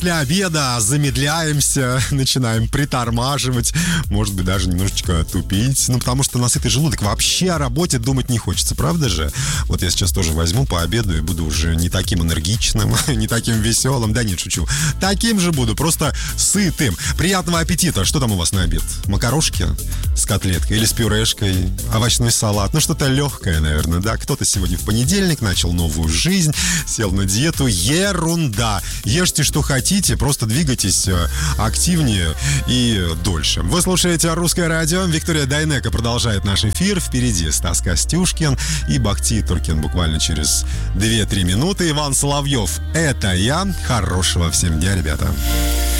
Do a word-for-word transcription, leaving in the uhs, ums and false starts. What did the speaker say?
Для обеда замедляемся, начинаем притормаживать, может быть, даже немножечко тупить. Ну, потому что насытый желудок вообще о работе думать не хочется, правда же? Вот я сейчас тоже возьму, пообедаю и буду уже не таким энергичным, не таким веселым. Да нет, шучу. Таким же буду, просто сытым. Приятного аппетита. Что там у вас на обед? Макарошки с котлеткой или с пюрешкой? Овощной салат? Ну, что-то легкое, наверное, да? Кто-то сегодня в понедельник начал новую жизнь, сел на диету. Ерунда. Ешьте, что хотите. Просто двигайтесь активнее и дольше. Вы слушаете «Русское радио». Виктория Дайнеко продолжает наш эфир. Впереди Стас Костюшкин и Бахти Туркин буквально через две-три минуты. Иван Соловьев. Это я. Хорошего всем дня, ребята.